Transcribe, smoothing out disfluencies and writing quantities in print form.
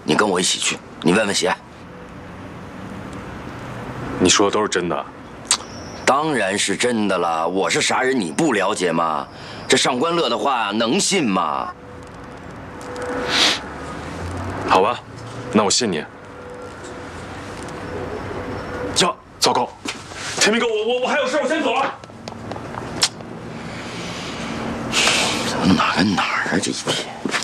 你跟我一起去，你问问喜爱。 你说的都是真的？ 当然是真的了，我是啥人你不了解吗？这上官乐的话能信吗？ 好吧，那我信你。呀，糟糕，天明哥，我还有事，我先走了。 怎么哪跟哪儿啊？这一天。